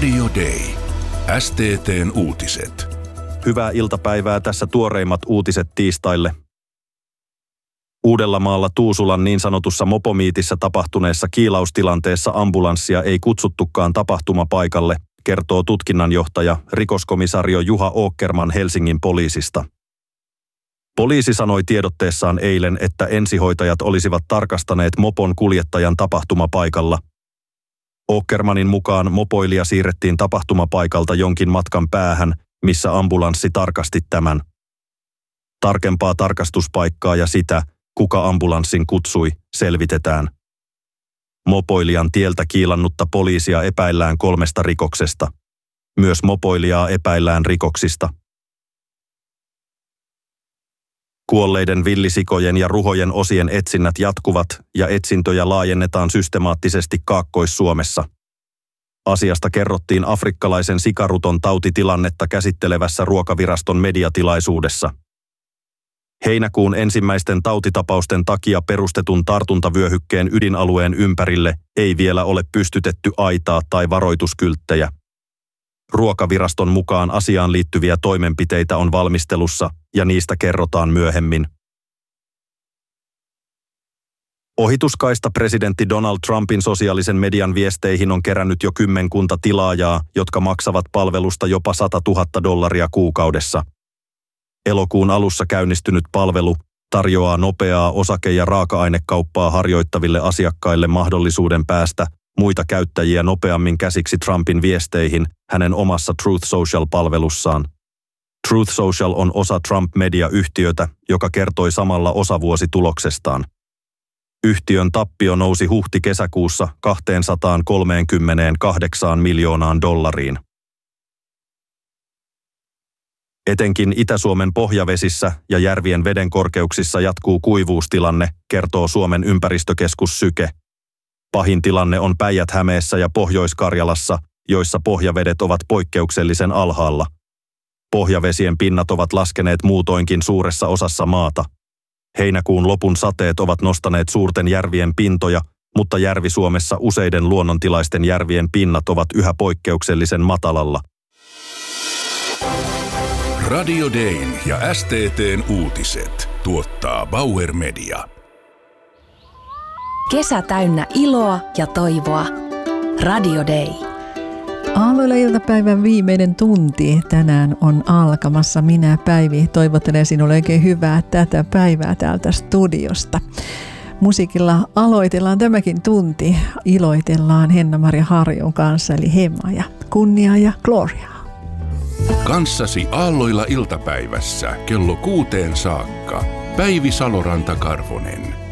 Radio Day. STT:n uutiset. Hyvää iltapäivää, tässä tuoreimmat uutiset tiistaille. Uudellamaalla Tuusulan niin sanotussa mopomiitissä tapahtuneessa kiilaustilanteessa ambulanssia ei kutsuttukaan tapahtumapaikalle, kertoo tutkinnanjohtaja, rikoskomisario Juha Åkerman Helsingin poliisista. Poliisi sanoi tiedotteessaan eilen, että ensihoitajat olisivat tarkastaneet mopon kuljettajan tapahtumapaikalla. Åkermanin mukaan mopoilija siirrettiin tapahtumapaikalta jonkin matkan päähän, missä ambulanssi tarkasti tämän. Tarkempaa tarkastuspaikkaa ja sitä, kuka ambulanssin kutsui, selvitetään. Mopoilijan tieltä kiilannutta poliisia epäillään 3 rikoksesta. Myös mopoilijaa epäillään rikoksista. Kuolleiden villisikojen ja ruhojen osien etsinnät jatkuvat ja etsintöjä laajennetaan systemaattisesti Kaakkois-Suomessa. Asiasta kerrottiin afrikkalaisen sikaruton tautitilannetta käsittelevässä Ruokaviraston mediatilaisuudessa. Heinäkuun ensimmäisten tautitapausten takia perustetun tartuntavyöhykkeen ydinalueen ympärille ei vielä ole pystytetty aitaa tai varoituskylttejä. Ruokaviraston mukaan asiaan liittyviä toimenpiteitä on valmistelussa ja niistä kerrotaan myöhemmin. Ohituskaista presidentti Donald Trumpin sosiaalisen median viesteihin on kerännyt jo 10 tilaajaa, jotka maksavat palvelusta jopa $100,000 kuukaudessa. Elokuun alussa käynnistynyt palvelu tarjoaa nopeaa osake- ja raaka-ainekauppaa harjoittaville asiakkaille mahdollisuuden päästä muita käyttäjiä nopeammin käsiksi Trumpin viesteihin hänen omassa Truth Social-palvelussaan. Truth Social on osa Trump-media-yhtiötä, joka kertoi samalla osavuosituloksestaan. Yhtiön tappio nousi huhti-kesäkuussa $238 miljoonaan. Etenkin Itä-Suomen pohjavesissä ja järvien vedenkorkeuksissa jatkuu kuivuustilanne, kertoo Suomen ympäristökeskus Syke. Pahin tilanne on Päijät-Hämeessä ja Pohjois-Karjalassa, joissa pohjavedet ovat poikkeuksellisen alhaalla. Pohjavesien pinnat ovat laskeneet muutoinkin suuressa osassa maata. Heinäkuun lopun sateet ovat nostaneet suurten järvien pintoja, mutta Järvi-Suomessa useiden luonnontilaisten järvien pinnat ovat yhä poikkeuksellisen matalalla. Radio Dayn ja STT:n uutiset tuottaa Bauer Media. Kesä täynnä iloa ja toivoa. Radio Day. Aalloilla iltapäivän viimeinen tunti tänään on alkamassa. Minä, Päivi, toivottelen sinulle oikein hyvää tätä päivää täältä studiosta. Musiikilla aloitellaan tämäkin tunti. Iloitellaan Henna-Maria Harjun kanssa, eli Hemma ja Kunnia ja Gloriaa. Kanssasi Aalloilla iltapäivässä kello 6 saakka. Päivi Saloranta-Karvonen.